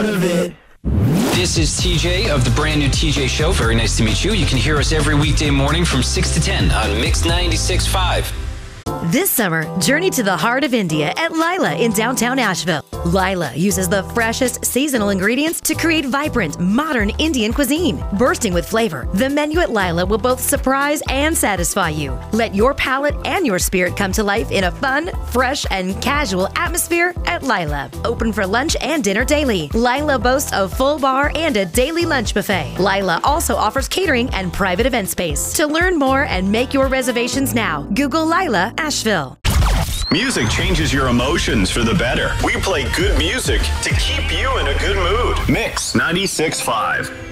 heart of it. This is TJ of the brand new TJ Show. Very nice to meet you. You can hear us every weekday morning from 6 to 10 on Mix 96.5. This summer, journey to the heart of India at Lila in downtown Asheville. Lila uses the freshest seasonal ingredients to create vibrant, modern Indian cuisine. Bursting with flavor, the menu at Lila will both surprise and satisfy you. Let your palate and your spirit come to life in a fun, fresh, and casual atmosphere at Lila. Open for lunch and dinner daily. Lila boasts a full bar and a daily lunch buffet. Lila also offers catering and private event space. To learn more and make your reservations now, Google Lila Asheville. Music changes your emotions for the better. We play good music to keep you in a good mood. Mix 96.5.